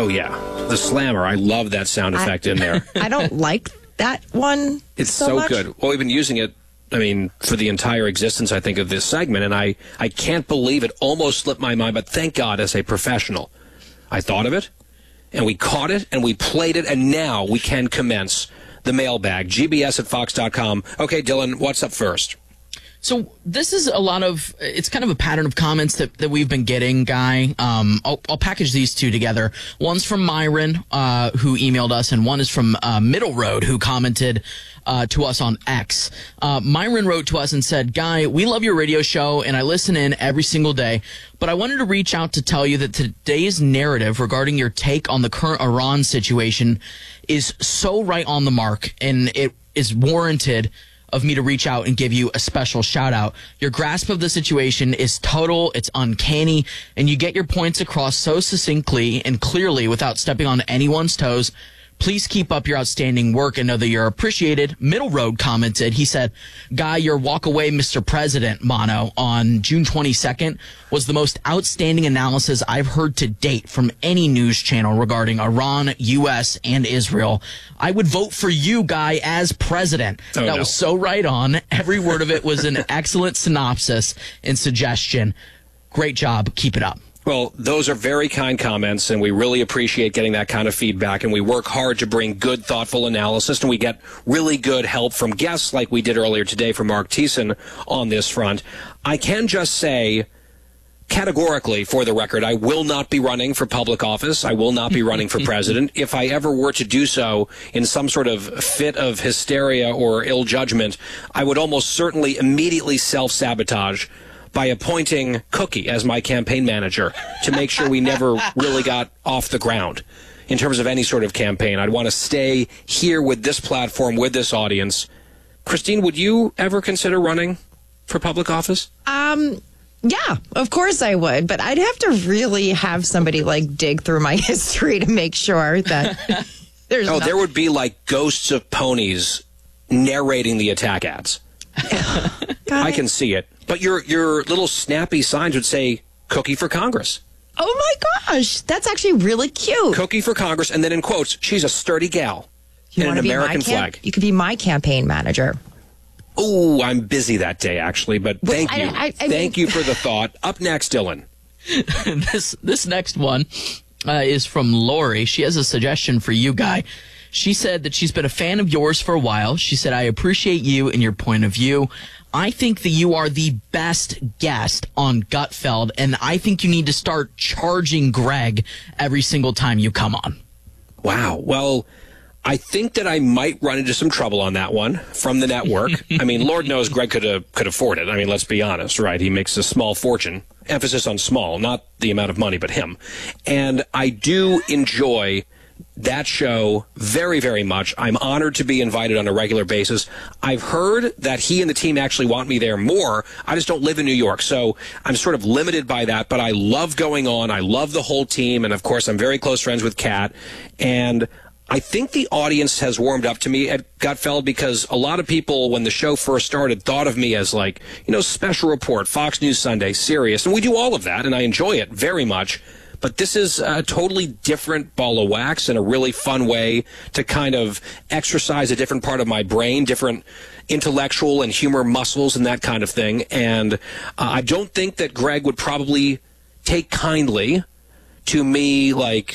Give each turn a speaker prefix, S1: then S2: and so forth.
S1: Oh, yeah. The slammer. I love that sound effect in there.
S2: I don't like that one.
S1: It's so
S2: much.
S1: good. Well, we've been using it, for the entire existence, I think, of this segment, and I can't believe it almost slipped my mind, but thank God, as a professional, I thought of it, and we caught it, and we played it, and now we can commence the mailbag. gbs@fox.com. Okay, Dylan, what's up first?
S3: So this is it's kind of a pattern of comments that we've been getting, Guy. I'll package these two together. One's from Myron, who emailed us, and one is from Middle Road, who commented to us on X. Myron wrote to us and said, Guy, we love your radio show, and I listen in every single day, but I wanted to reach out to tell you that today's narrative regarding your take on the current Iran situation is so right on the mark, and it is warranted of me to reach out and give you a special shout out. Your grasp of the situation is total, it's uncanny, and you get your points across so succinctly and clearly without stepping on anyone's toes. Please keep up your outstanding work and know that you're appreciated. Middle Road commented, he said, Guy, your walk away, Mr. President mono on June 22nd was the most outstanding analysis I've heard to date from any news channel regarding Iran, U.S., and Israel. I would vote for you, Guy, as president. That was so right on. Every word of it was an excellent synopsis and suggestion. Great job. Keep it up.
S1: Well, those are very kind comments, and we really appreciate getting that kind of feedback, and we work hard to bring good, thoughtful analysis, and we get really good help from guests like we did earlier today from Mark Thiessen on this front. I can just say, categorically, for the record, I will not be running for public office. I will not be running for president. If I ever were to do so in some sort of fit of hysteria or ill judgment, I would almost certainly immediately self-sabotage by appointing Cookie as my campaign manager to make sure we never really got off the ground in terms of any sort of campaign. I'd want to stay here with this platform, with this audience. Christine, would you ever consider running for public office?
S2: Yeah, of course I would, but I'd have to really have somebody dig through my history to make sure that there's
S1: there would be ghosts of ponies narrating the attack ads. I can see it. But your little snappy signs would say, Cookie for Congress.
S2: Oh, my gosh. That's actually really cute.
S1: Cookie for Congress. And then in quotes, she's a sturdy gal in an American flag.
S2: You could be my campaign manager.
S1: Oh, I'm busy that day, actually. But thank you. Thank you for the thought. Up next, Dylan.
S3: This next one is from Lori. She has a suggestion for you, Guy. She said that she's been a fan of yours for a while. She said, I appreciate you and your point of view. I think that you are the best guest on Gutfeld, and I think you need to start charging Greg every single time you come on.
S1: Wow. Well, I think that I might run into some trouble on that one from the network. Lord knows Greg could afford it. Let's be honest, right? He makes a small fortune. Emphasis on small, not the amount of money, but him. And I do enjoy that show very, very much. I'm honored to be invited on a regular basis. I've heard that he and the team actually want me there more. I just don't live in New York, so I'm sort of limited by that, but I love going on. I love the whole team, and of course, I'm very close friends with Kat, and I think the audience has warmed up to me at Gutfeld because a lot of people, when the show first started, thought of me as Special Report, Fox News Sunday, Sirius, and we do all of that, and I enjoy it very much. But this is a totally different ball of wax and a really fun way to kind of exercise a different part of my brain, different intellectual and humor muscles and that kind of thing. And I don't think that Greg would probably take kindly to me